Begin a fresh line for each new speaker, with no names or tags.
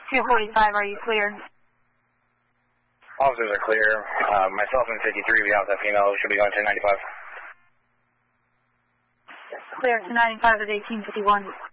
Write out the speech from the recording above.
245, are you clear?
Officers are clear. Myself and 53, we have that female, should be going to 95.
Clear to 95 at 1851.